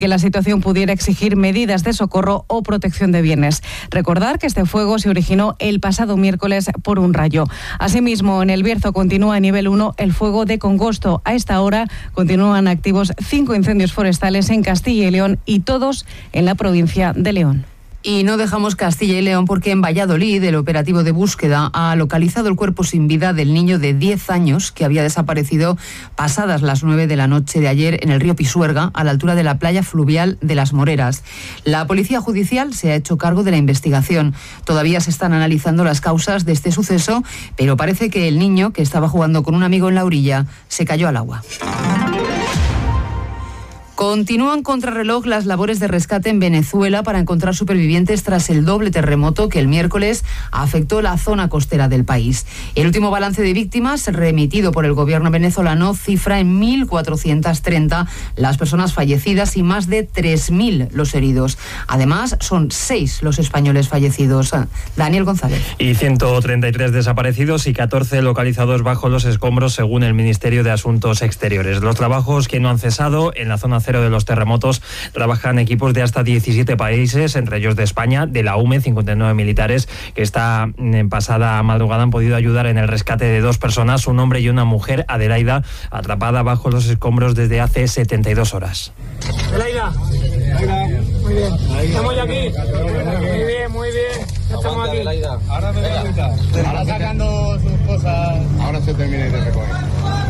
que la situación pudiera exigir medidas de socorro o protección de bienes. Recordar que este fuego se originó el pasado miércoles por un rayo. Asimismo, en El Bierzo continúa a nivel 1 el fuego de Congosto. A esta hora continúan activos 5 incendios forestales en Castilla y León y todos en la provincia de León. Y no dejamos Castilla y León porque en Valladolid el operativo de búsqueda ha localizado el cuerpo sin vida del niño de 10 años que había desaparecido pasadas las 9 de la noche de ayer en el río Pisuerga, a la altura de la playa fluvial de Las Moreras. La Policía Judicial se ha hecho cargo de la investigación. Todavía se están analizando las causas de este suceso, pero parece que el niño, que estaba jugando con un amigo en la orilla, se cayó al agua. Continúan contrarreloj las labores de rescate en Venezuela para encontrar supervivientes tras el doble terremoto que el miércoles afectó la zona costera del país. El último balance de víctimas remitido por el gobierno venezolano cifra en 1.430 las personas fallecidas y más de 3.000 los heridos. Además, son 6 los españoles fallecidos. Daniel González. Y 133 desaparecidos y 14 localizados bajo los escombros, según el Ministerio de Asuntos Exteriores. Los trabajos que no han cesado en la zona de los terremotos trabajan equipos de hasta 17 países, entre ellos de España, de la UME, 59 militares que esta pasada madrugada han podido ayudar en el rescate de 2 personas, un hombre y una mujer, Adelaida, atrapada bajo los escombros desde hace 72 horas. Adelaida, muy bien, estamos ya aquí, muy bien, estamos aquí. Ahora sacando sus cosas, ahora se termina de recoger.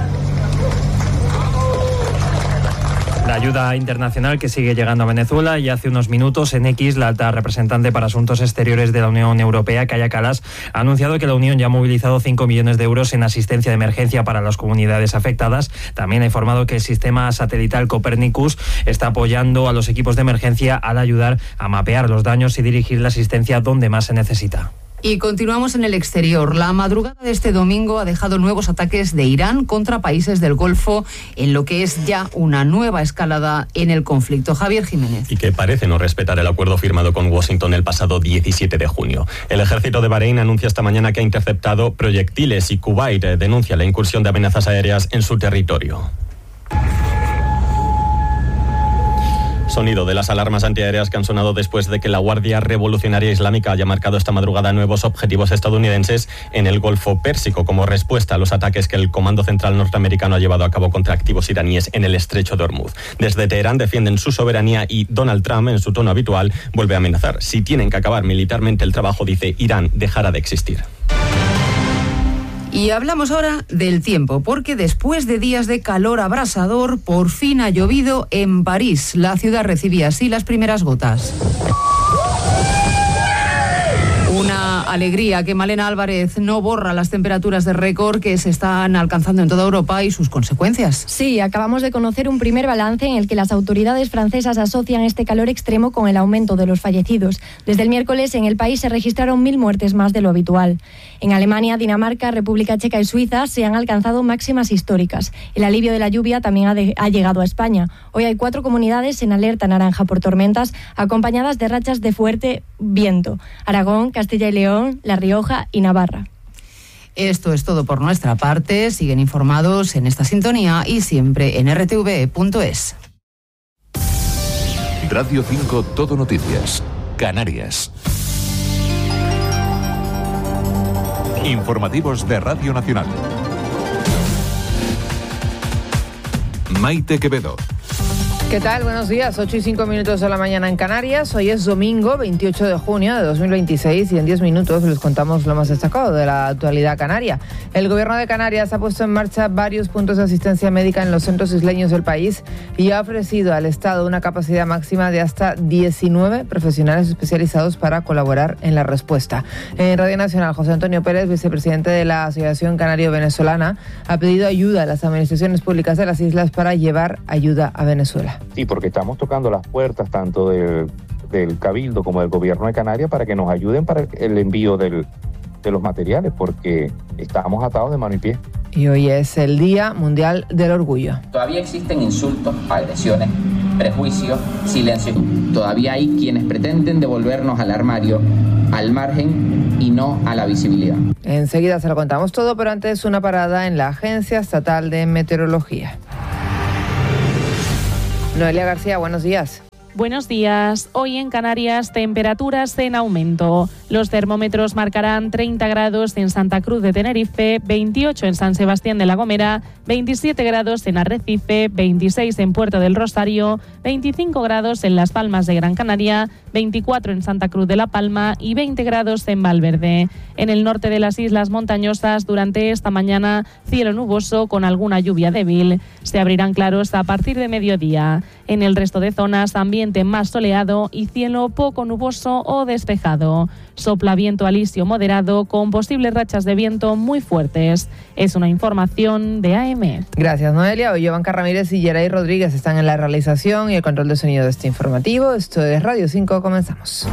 La ayuda internacional que sigue llegando a Venezuela, y hace unos minutos en X, la alta representante para Asuntos Exteriores de la Unión Europea, Kaja Kallas, ha anunciado que la Unión ya ha movilizado 5 millones de euros en asistencia de emergencia para las comunidades afectadas. También ha informado que el sistema satelital Copernicus está apoyando a los equipos de emergencia al ayudar a mapear los daños y dirigir la asistencia donde más se necesita. Y continuamos en el exterior. La madrugada de este domingo ha dejado nuevos ataques de Irán contra países del Golfo, en lo que es ya una nueva escalada en el conflicto. Javier Jiménez. Y que parece no respetar el acuerdo firmado con Washington el pasado 17 de junio. El ejército de Bahrein anuncia esta mañana que ha interceptado proyectiles y Kuwait denuncia la incursión de amenazas aéreas en su territorio. Sonido de las alarmas antiaéreas que han sonado después de que la Guardia Revolucionaria Islámica haya marcado esta madrugada nuevos objetivos estadounidenses en el Golfo Pérsico como respuesta a los ataques que el Comando Central norteamericano ha llevado a cabo contra activos iraníes en el Estrecho de Hormuz. Desde Teherán defienden su soberanía y Donald Trump, en su tono habitual, vuelve a amenazar. Si tienen que acabar militarmente el trabajo, dice, Irán dejará de existir. Y hablamos ahora del tiempo, porque después de días de calor abrasador, por fin ha llovido en París. La ciudad recibía así las primeras gotas. Una alegría que Malena Álvarez no borra las temperaturas de récord que se están alcanzando en toda Europa y sus consecuencias. Sí, acabamos de conocer un primer balance en el que las autoridades francesas asocian este calor extremo con el aumento de los fallecidos. Desde el miércoles en el país se registraron 1.000 muertes más de lo habitual. En Alemania, Dinamarca, República Checa y Suiza se han alcanzado máximas históricas. El alivio de la lluvia también ha llegado a España. Hoy hay 4 comunidades en alerta naranja por tormentas, acompañadas de rachas de fuerte viento: Aragón, Castilla y León, La Rioja y Navarra. Esto es todo por nuestra parte. Siguen informados en esta sintonía y siempre en rtv.es. Radio 5 Todo Noticias, Canarias. Informativos de Radio Nacional. Maite Quevedo. ¿Qué tal? Buenos días, 8:05 de la mañana en Canarias. Hoy es domingo 28 de junio de 2026 y en 10 minutos les contamos lo más destacado de la actualidad canaria. El gobierno de Canarias ha puesto en marcha varios puntos de asistencia médica en los centros isleños del país y ha ofrecido al Estado una capacidad máxima de hasta 19 profesionales especializados para colaborar en la respuesta. En Radio Nacional, José Antonio Pérez, vicepresidente de la Asociación Canario-Venezolana, ha pedido ayuda a las administraciones públicas de las islas para llevar ayuda a Venezuela. Sí, porque estamos tocando las puertas tanto del Cabildo como del Gobierno de Canarias para que nos ayuden para el envío de los materiales, porque estamos atados de mano y pie. Y hoy es el Día Mundial del Orgullo. Todavía existen insultos, agresiones, prejuicios, silencio. Todavía hay quienes pretenden devolvernos al armario, al margen y no a la visibilidad. Enseguida se lo contamos todo, pero antes una parada en la Agencia Estatal de Meteorología. Noelia García, buenos días. Buenos días. Hoy en Canarias, temperaturas en aumento. Los termómetros marcarán 30 grados en Santa Cruz de Tenerife, 28 en San Sebastián de la Gomera, 27 grados en Arrecife, 26 en Puerto del Rosario, 25 grados en Las Palmas de Gran Canaria, 24 en Santa Cruz de la Palma y 20 grados en Valverde. En el norte de las islas montañosas, durante esta mañana, cielo nuboso con alguna lluvia débil. Se abrirán claros a partir de mediodía. En el resto de zonas, ambiente más soleado y cielo poco nuboso o despejado. Sopla viento alisio moderado con posibles rachas de viento muy fuertes. Es una información de AM. Gracias, Noelia. Hoy Banca Ramírez y Geray Rodríguez están en la realización y el control de sonido de este informativo. Esto es Radio 5. Comenzamos.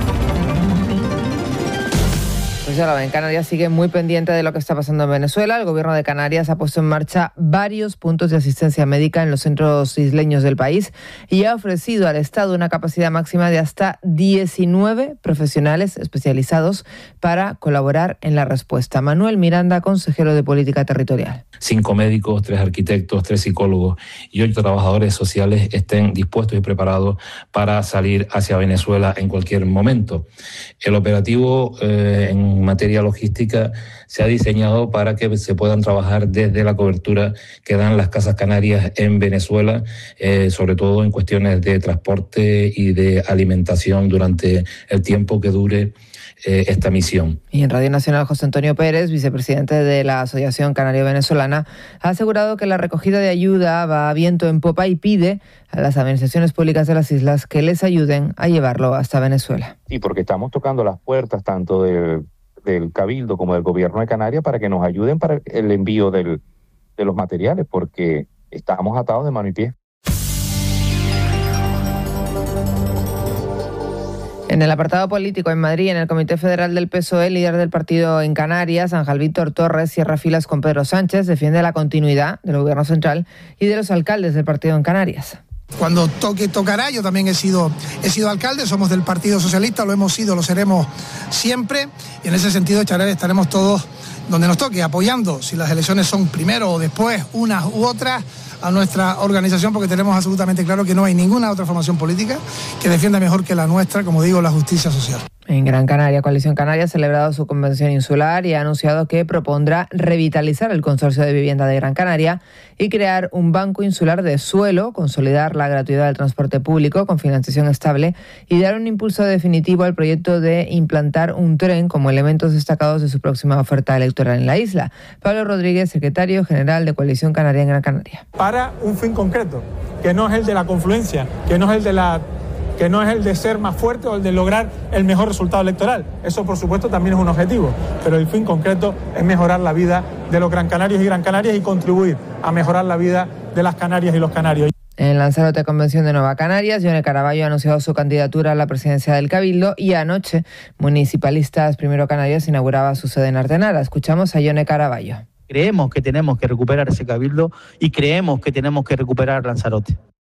Pues ya lo ven, Canarias sigue muy pendiente de lo que está pasando en Venezuela. El gobierno de Canarias ha puesto en marcha varios puntos de asistencia médica en los centros isleños del país y ha ofrecido al Estado una capacidad máxima de hasta 19 profesionales especializados para colaborar en la respuesta. Manuel Miranda, consejero de Política Territorial. 5 médicos, 3 arquitectos, 3 psicólogos y 8 trabajadores sociales estén dispuestos y preparados para salir hacia Venezuela en cualquier momento. El operativo en materia logística se ha diseñado para que se puedan trabajar desde la cobertura que dan las casas canarias en Venezuela, sobre todo en cuestiones de transporte y de alimentación durante el tiempo que dure esta misión. Y en Radio Nacional, José Antonio Pérez, vicepresidente de la Asociación Canario-Venezolana, ha asegurado que la recogida de ayuda va a viento en popa y pide a las administraciones públicas de las islas que les ayuden a llevarlo hasta Venezuela. Sí, porque estamos tocando las puertas tanto del Cabildo como del Gobierno de Canarias para que nos ayuden para el envío de los materiales, porque estamos atados de mano y pie. En el apartado político en Madrid, en el Comité Federal del PSOE, el líder del partido en Canarias, Ángel Víctor Torres, cierra filas con Pedro Sánchez, defiende la continuidad del gobierno central y de los alcaldes del partido en Canarias. Cuando tocará, yo también he sido alcalde, somos del Partido Socialista, lo hemos sido, lo seremos siempre, y en ese sentido estaremos todos donde nos toque, apoyando, si las elecciones son primero o después, unas u otras, a nuestra organización, porque tenemos absolutamente claro que no hay ninguna otra formación política que defienda mejor que la nuestra, como digo, la justicia social. En Gran Canaria, Coalición Canaria ha celebrado su convención insular y ha anunciado que propondrá revitalizar el consorcio de vivienda de Gran Canaria y crear un banco insular de suelo, consolidar la gratuidad del transporte público con financiación estable y dar un impulso definitivo al proyecto de implantar un tren como elementos destacados de su próxima oferta electoral en la isla. Pablo Rodríguez, secretario general de Coalición Canaria en Gran Canaria. Para un fin concreto, que no es el de la confluencia, que no es el de ser más fuerte o el de lograr el mejor resultado electoral. Eso, por supuesto, también es un objetivo, pero el fin concreto es mejorar la vida de los gran canarios y gran canarias y contribuir a mejorar la vida de las canarias y los canarios. En Lanzarote, Convención de Nueva Canarias, Yone Caraballo ha anunciado su candidatura a la presidencia del Cabildo y anoche Municipalistas Primero Canarias inauguraba su sede en Artenara. Escuchamos a Yone Caraballo. Creemos que tenemos que recuperar ese Cabildo y creemos que tenemos que recuperar Lanzarote.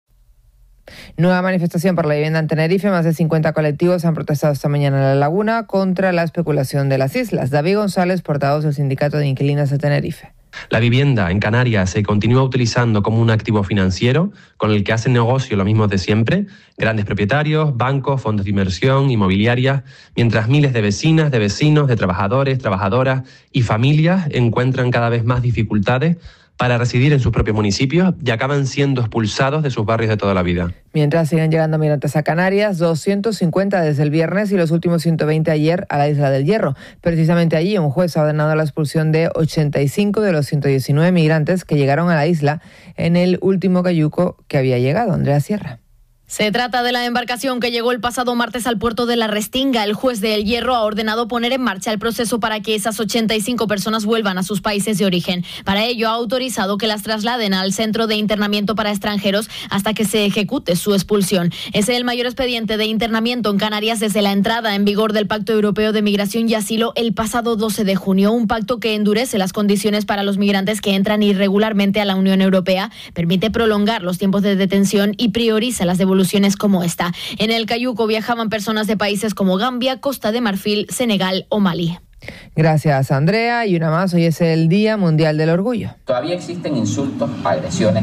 Nueva manifestación por la vivienda en Tenerife. Más de 50 colectivos han protestado esta mañana en La Laguna contra la especulación de las islas. David González, portavoz del Sindicato de Inquilinos de Tenerife. La vivienda en Canarias se continúa utilizando como un activo financiero con el que hacen negocio lo mismo de siempre, grandes propietarios, bancos, fondos de inversión, inmobiliarias, mientras miles de vecinas, de vecinos, de trabajadores, trabajadoras y familias encuentran cada vez más dificultades para residir en sus propios municipios y acaban siendo expulsados de sus barrios de toda la vida. Mientras siguen llegando migrantes a Canarias, 250 desde el viernes y los últimos 120 ayer a la Isla del Hierro. Precisamente allí un juez ha ordenado la expulsión de 85 de los 119 migrantes que llegaron a la isla en el último cayuco que había llegado. Andrea Sierra. Se trata de la embarcación que llegó el pasado martes al puerto de La Restinga. El juez de El Hierro ha ordenado poner en marcha el proceso para que esas 85 personas vuelvan a sus países de origen. Para ello ha autorizado que las trasladen al centro de internamiento para extranjeros hasta que se ejecute su expulsión. Es el mayor expediente de internamiento en Canarias desde la entrada en vigor del Pacto Europeo de Migración y Asilo el pasado 12 de junio. Un pacto que endurece las condiciones para los migrantes que entran irregularmente a la Unión Europea, permite prolongar los tiempos de detención y prioriza las devoluciones como esta. En el cayuco viajaban personas de países como Gambia, Costa de Marfil, Senegal o Malí. Gracias, Andrea. Y una más, hoy es el Día Mundial del Orgullo. Todavía existen insultos, agresiones,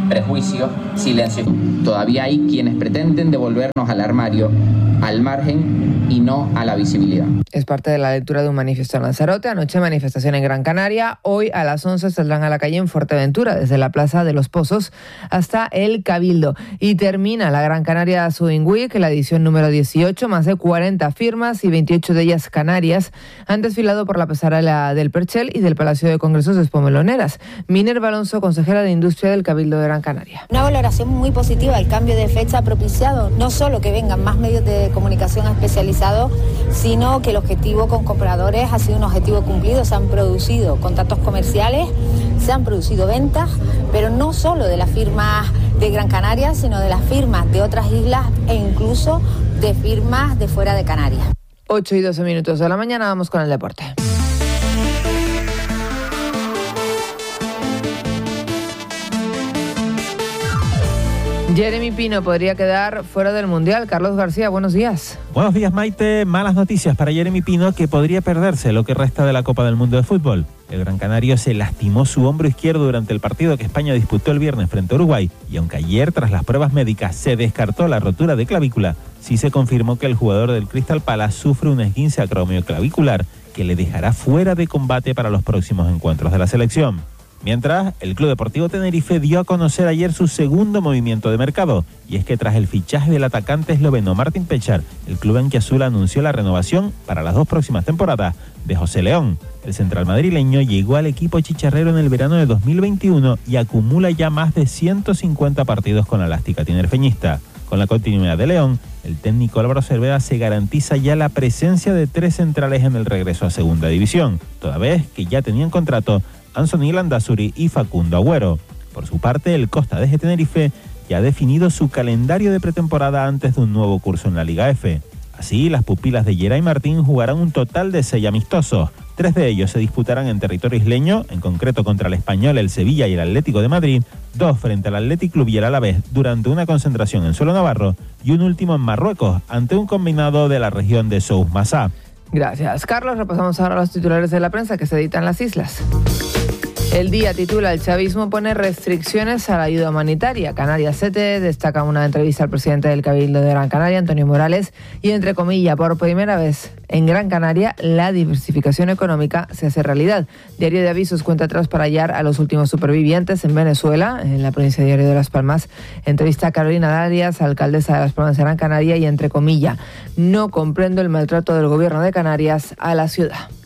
prejuicios, silencio. Todavía hay quienes pretenden devolvernos al armario, al margen y no a la visibilidad. Es parte de la lectura de un manifiesto en Lanzarote. Anoche manifestación en Gran Canaria. Hoy a las 11 saldrán a la calle en Fuerteventura, desde la Plaza de los Pozos hasta el Cabildo. Y termina la Gran Canaria Swing Week, la edición número 18. Más de 40 firmas y 28 de ellas canarias han desfilado por la pasarela del Perchel y del Palacio de Congresos de Expo Meloneras. Minerva Alonso, consejera de Industria del Cabildo de Gran Canaria. Una valoración muy positiva. El cambio de fecha ha propiciado no solo que vengan más medios de comunicación especializados, sino que el objetivo con compradores ha sido un objetivo cumplido. Se han producido contactos comerciales, se han producido ventas, pero no solo de las firmas de Gran Canaria, sino de las firmas de otras islas e incluso de firmas de fuera de Canarias. 8:12 de la mañana, vamos con el deporte. Jeremy Pino podría quedar fuera del Mundial. Carlos García, buenos días. Buenos días, Maite. Malas noticias para Jeremy Pino, que podría perderse lo que resta de la Copa del Mundo de Fútbol. El gran canario se lastimó su hombro izquierdo durante el partido que España disputó el viernes frente a Uruguay, y aunque ayer, tras las pruebas médicas, se descartó la rotura de clavícula, sí se confirmó que el jugador del Crystal Palace sufre un esguince acromioclavicular que le dejará fuera de combate para los próximos encuentros de la selección. Mientras, el Club Deportivo Tenerife dio a conocer ayer su segundo movimiento de mercado, y es que tras el fichaje del atacante esloveno Martin Pechar, el club anquiazul anunció la renovación para las 2 próximas temporadas de José León. El central madrileño llegó al equipo chicharrero en el verano de 2021 y acumula ya más de 150 partidos con la elástica tinerfeñista. Con la continuidad de León, el técnico Álvaro Cervera se garantiza ya la presencia de 3 centrales en el regreso a Segunda División, toda vez que ya tenían contrato Anthony Landázuri y Facundo Agüero. Por su parte, el Costa de Tenerife ya ha definido su calendario de pretemporada antes de un nuevo curso en la Liga F. Así, las pupilas de Geray Martín jugarán un total de 6 amistosos. 3 de ellos se disputarán en territorio isleño, en concreto contra el Español, el Sevilla y el Atlético de Madrid, 2 frente al Athletic Club y el Alavés durante una concentración en suelo navarro, y un último en Marruecos, ante un combinado de la región de Sous Massa. Gracias, Carlos. Repasamos ahora los titulares de la prensa que se editan en las islas. El Día titula: el chavismo pone restricciones a la ayuda humanitaria. Canarias 7 destaca una entrevista al presidente del Cabildo de Gran Canaria, Antonio Morales, y entre comillas, por primera vez en Gran Canaria la diversificación económica se hace realidad. Diario de Avisos cuenta atrás para hallar a los últimos supervivientes en Venezuela, en la provincia de Diario de Las Palmas. Entrevista a Carolina Darias, alcaldesa de Las Palmas de Gran Canaria, y entre comillas, no comprendo el maltrato del gobierno de Canarias a la ciudad.